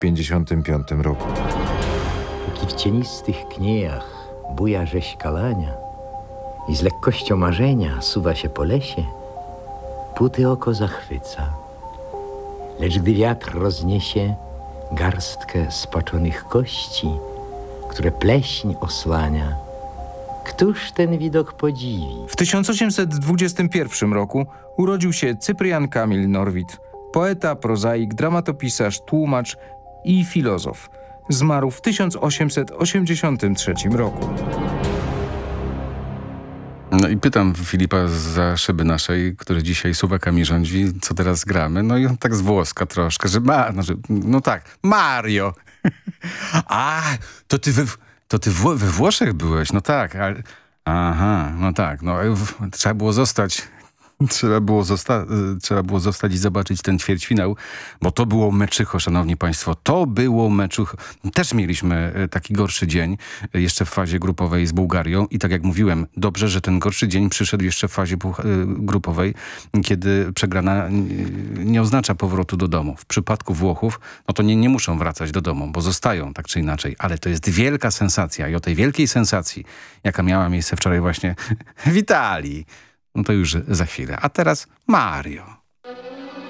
1955 roku. Póki w cienistych kniejach buja rzeź kalania i z lekkością marzenia suwa się po lesie, puty oko zachwyca. Lecz gdy wiatr rozniesie garstkę spaczonych kości, które pleśń osłania, któż ten widok podziwi? W 1821 roku urodził się Cyprian Kamil Norwid, poeta, prozaik, dramatopisarz, tłumacz i filozof. Zmarł w 1883 roku. No i pytam Filipa zza szyby naszej, który dzisiaj suwakami rządzi, co teraz gramy. No i on tak z włoska troszkę, że no tak, Mario. A, to ty we Włoszech byłeś, no tak. Aha, no tak, no trzeba było zostać. Trzeba było zostać i zobaczyć ten ćwierćfinał, bo to było meczycho, szanowni państwo. To było meczycho. Też mieliśmy taki gorszy dzień jeszcze w fazie grupowej z Bułgarią i tak jak mówiłem, dobrze, że ten gorszy dzień przyszedł jeszcze w fazie grupowej, kiedy przegrana nie oznacza powrotu do domu. W przypadku Włochów, no to nie muszą wracać do domu, bo zostają tak czy inaczej, ale to jest wielka sensacja i o tej wielkiej sensacji, jaka miała miejsce wczoraj właśnie w Italii, no to już za chwilę. A teraz Mario.